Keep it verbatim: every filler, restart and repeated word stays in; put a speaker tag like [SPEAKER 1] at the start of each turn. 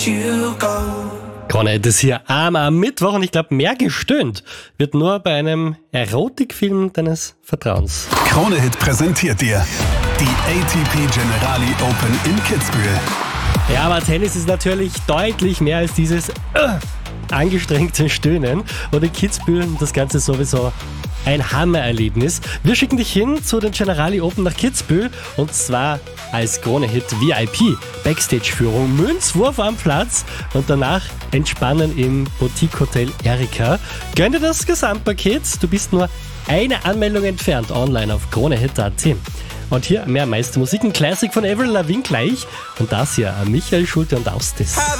[SPEAKER 1] Krone Hit ist hier arm am Mittwoch und ich glaube, mehr gestöhnt wird nur bei einem Erotikfilm deines Vertrauens.
[SPEAKER 2] Krone Hit präsentiert dir die A T P Generali Open in Kitzbühel.
[SPEAKER 1] Ja, aber Tennis ist natürlich deutlich mehr als dieses äh, angestrengte Stöhnen. Und in Kitzbühel das Ganze sowieso ein Hammererlebnis. Wir schicken dich hin zu den Generali Open nach Kitzbühel und zwar als Krone Hit V I P. Backstage-Führung, Münzwurf am Platz und danach entspannen im Boutique-Hotel Erika. Gönn dir das Gesamtpaket. Du bist nur eine Anmeldung entfernt online auf kronehit punkt at. Und hier mehr meiste Musik, ein Classic von Avril Lavigne gleich und das hier Michael Schulte und Austis.